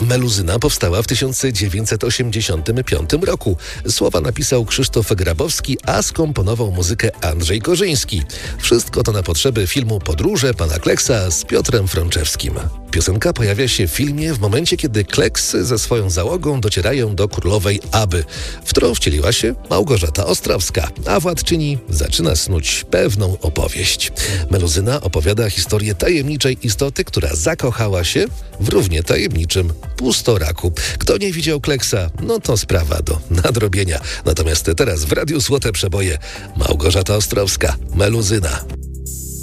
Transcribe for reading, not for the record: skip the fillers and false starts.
Meluzyna powstała w 1985 roku. Słowa napisał Krzysztof Grabowski, a skomponował muzykę Andrzej Korzyński. Wszystko to na potrzeby filmu Podróże pana Kleksa z Piotrem Frączewskim. Piosenka pojawia się w filmie w momencie, kiedy Kleksy ze swoją załogą docierają do królowej Aby, w którą wcieliła się Małgorzata Ostrowska, a władczyni zaczyna snuć pewną opowieść. Meluzyna opowiada historię tajemniczej istoty, która zakochała się w równie tajemniczym pustoraku. Kto nie widział Kleksa, no to sprawa do nadrobienia. Natomiast teraz w Radiu Złote Przeboje Małgorzata Ostrowska, Meluzyna.